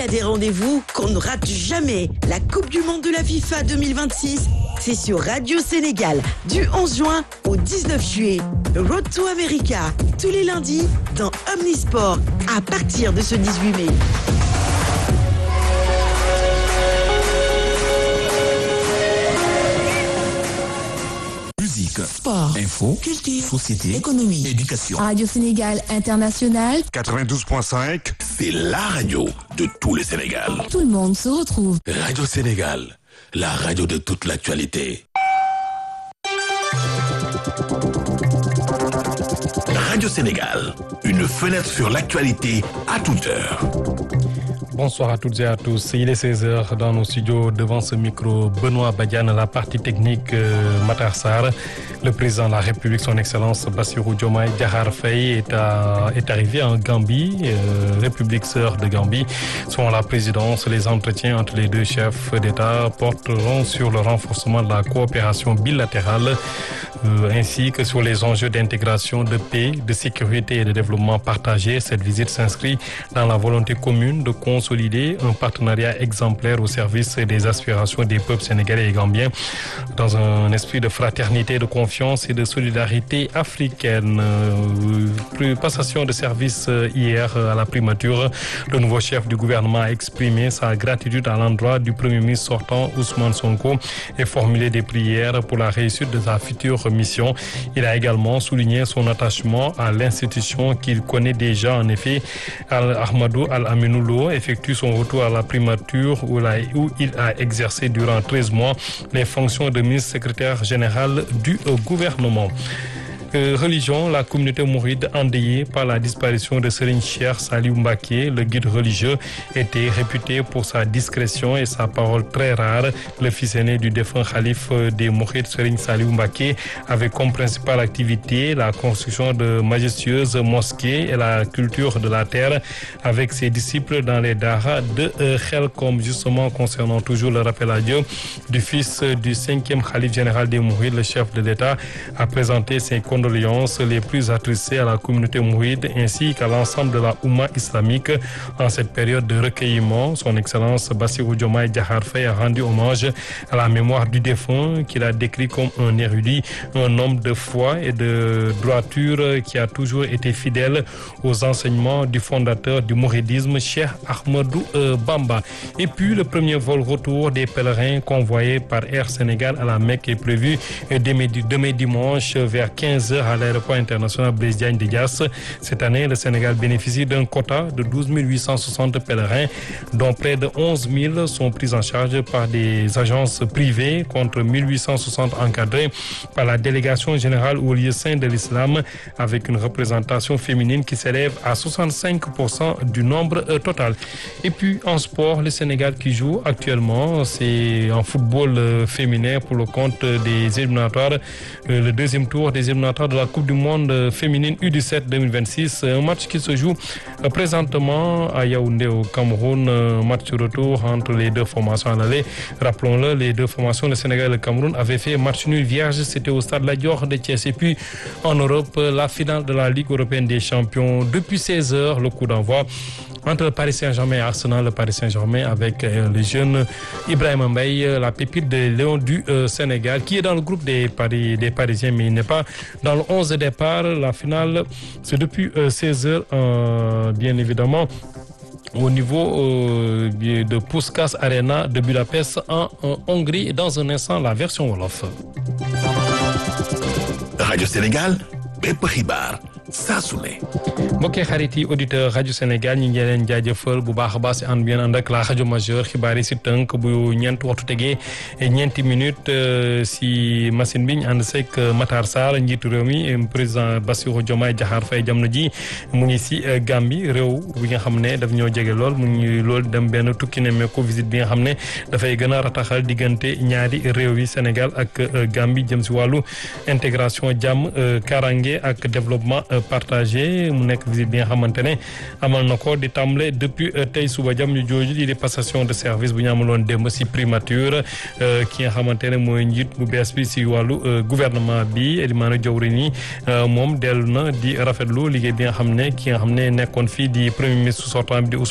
Il y a des rendez-vous qu'on ne rate jamais. La Coupe du Monde de la FIFA 2026, c'est sur Radio Sénégal du 11 juin au 19 juillet. Road to America, tous les lundis dans Omnisport à partir de ce 18 mai. Musique, sport, info, culture, société, économie, éducation. Radio Sénégal International, 92.5, c'est la radio de tout le Sénégal. tout le monde se retrouve. Radio Sénégal, la radio de toute l'actualité. Radio Sénégal, une fenêtre sur l'actualité à toute heure. Bonsoir à toutes et à tous. Il est 16h dans nos studios. Devant ce micro, Benoît Badiane, la partie technique Matar Sarr. Le président de la République, son Excellence Bassirou Diomaye Diakhar Faye est arrivé en Gambie, République sœur de Gambie. Selon la présidence, les entretiens entre les deux chefs d'État porteront sur le renforcement de la coopération bilatérale ainsi que sur les enjeux d'intégration, de paix, de sécurité et de développement partagé. Cette visite s'inscrit dans la volonté commune de consolider un partenariat exemplaire au service des aspirations des peuples sénégalais et gambiens dans un esprit de fraternité, de confiance et de solidarité africaine. Passation de service hier à la primature. Le nouveau chef du gouvernement a exprimé sa gratitude à l'endroit du Premier ministre sortant Ousmane Sonko et formulé des prières pour la réussite de sa future mission. Il a également souligné son attachement à l'institution qu'il connaît déjà. En effet, Ahmadou Al-Aminou Lo effectue son retour à la primature où il a exercé durant 13 mois les fonctions de ministre secrétaire général du gouvernement. Religion, la communauté mouride endeuillée par la disparition de Serigne Cheikh Saliou Mbacké, le guide religieux, était réputé pour sa discrétion et sa parole très rare. Le fils aîné du défunt khalife des Mourides, Serigne Saliou Mbacké, avait comme principale activité la construction de majestueuses mosquées et la culture de la terre avec ses disciples dans les daras de Khelkom. Justement, concernant toujours le rappel à Dieu du fils du 5e khalife général des Mourides, le chef de l'État a présenté ses condoléances les plus attristées à la communauté mouride ainsi qu'à l'ensemble de la Oumma islamique en cette période de recueillement. Son Excellence Bassirou Diomaye Diakhar Faye a rendu hommage à la mémoire du défunt qu'il a décrit comme un érudit, un homme de foi et de droiture qui a toujours été fidèle aux enseignements du fondateur du mouridisme, Cheikh Ahmadou Bamba. Et puis le premier vol retour des pèlerins convoyés par Air Sénégal à la Mecque est prévu demain dimanche vers 15h à l'aéroport international Blaise Diagne de Diass. Cette année, le Sénégal bénéficie d'un quota de 12 860 pèlerins, dont près de 11 000 sont pris en charge par des agences privées contre 1860 encadrés par la délégation générale aux lieux saints de l'islam, avec une représentation féminine qui s'élève à 65% du nombre total. Et puis en sport, le Sénégal qui joue actuellement, c'est en football féminin pour le compte des éliminatoires, le deuxième tour des éliminatoires de la Coupe du Monde féminine U17 2026. Un match qui se joue présentement à Yaoundé au Cameroun. Match retour entre les deux formations à l'aller. Rappelons-le, les deux formations, le Sénégal et le Cameroun, avaient fait match nul vierge. C'était au stade La Dior de Thiès. Et puis en Europe, la finale de la Ligue européenne des champions. Depuis 16h, le coup d'envoi entre le Paris Saint-Germain et Arsenal. Le Paris Saint-Germain avec le jeune Ibrahima Mbaye, la pépite de Lions du Sénégal, qui est dans le groupe des Parisiens, mais il n'est pas dans le 11 de départ. La finale, c'est depuis 16h, bien évidemment, au niveau de Puskás Arena de Budapest en Hongrie. Dans un instant, la version Wolof. Radio Sénégal, bépp xibaar saa su ne. mbokki xarit yi auditeur rajo Sénégal ñi ngi leen jaajëfal bu baax a baax si ànd bi ngeen ànd ak la rajo majeur xibaar yi si tënk bu ñeenti waxtu tegee ñeenti minutes si machine bi ñu ànd seeg Matar Sarr njiitu réew mi président Bassirou Diomaye Diakhar Faye jamono ji mu ngi si Gambie réew bi nga xam ne daf ñoo jege lool mu ngi lool dem benn tukki ne ko visite bi nga xam ne dafay gën a rataxal diggante ñaari réew yi Sénégal ak Gambie jëm si wàllu intégration jàmm karange ak développement partagé mu nekk visite bi nga xamante ne amal na ko di tàmbale depuis tey suba jam ñu jooju di passation de service bu ñu amaloon démb si primature ki nga xamante ne mooy njiit bu bees bi si wàllu gouvernement bi Elimane Diawrigne yi moom dellu na di rafetlu liggéey bi nga xam ne ki nga xam ne nekkoon fii di premier ministre sortant bi di